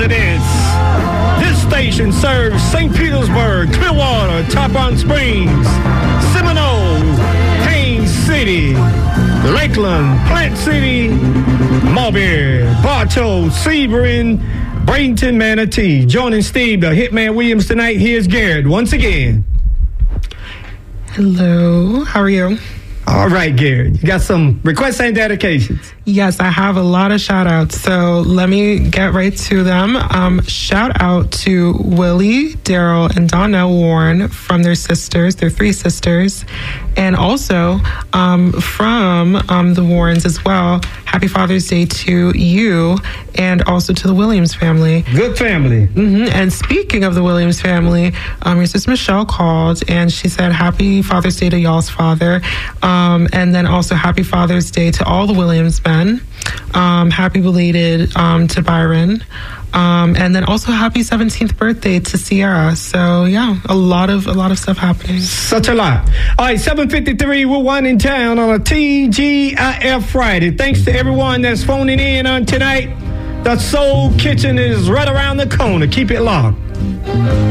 residents. This station serves St. Petersburg, Clearwater, Tarpon Springs, Seminole, Haines City, Lakeland, Plant City, Mulberry, Bartow, Sebring, Bradenton, Manatee. Joining Steve, the Hitman Williams tonight, here's Garrett once again. Hello, how are you? All right, Garrett, you got some requests and dedications. Yes, I have a lot of shout outs, so let me get right to them. Shout out to Willie, Daryl, and Donnell Warren from their sisters, their three sisters, and also from the Warrens as well. Happy Father's Day to you and also to the Williams family. Good family. Mm-hmm. And speaking of the Williams family, your sister Michelle called and she said happy Father's Day to y'all's father. And then also happy Father's Day to all the Williams men. Happy belated to Byron. And then also happy 17th birthday to Sierra. So yeah, a lot of stuff happening. Such a lot. All right, 7:53. We're winding down on a TGIF Friday. Thanks to everyone that's phoning in on tonight. The Soul Kitchen is right around the corner. Keep it locked.